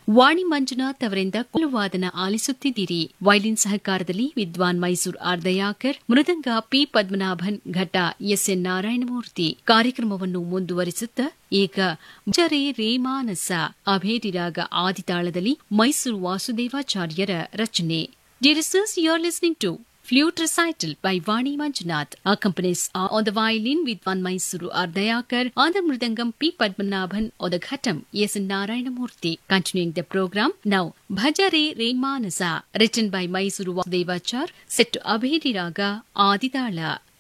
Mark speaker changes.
Speaker 1: ವಾಣಿ ಮಂಜುನಾಥ್ ಅವರಿಂದ ಕುಲುವಾದನ ಆಲಿಸುತ್ತಿದ್ದೀರಿ. ವೈಲಿನ್ ಸಹಕಾರದಲ್ಲಿ ವಿದ್ವಾನ್ ಮೈಸೂರು ಆರ್ ದಯಾಕರ್, ಮೃದಂಗ ಪಿ ಪದ್ಮನಾಭನ್, ಘಟ ಎಸ್ಎನ್ ನಾರಾಯಣಮೂರ್ತಿ. ಕಾರ್ಯಕ್ರಮವನ್ನು ಮುಂದುವರಿಸುತ್ತಾ ಈಗ ಭಜರೆ ರೇ ಮಾನಸ ಅಭೇರಿ ರಾಗ ಆದಿತಾಳದಲ್ಲಿ ಮೈಸೂರು ವಾಸುದೇವಾಚಾರ್ಯರ ರಚನೆ. Dear listeners, you are listening to Flute Recital by Vani Manjunath. Accompanies are on the violin Vidwan Mysuru R. Dayakar, on the mridangam P. Padmanabhan, on the ghatam S. Narayanamurthy. Continuing the program, now Bhajare Re Manasa, written by Mysuru Vasudevachar, set to Abhedi Raga Aditala.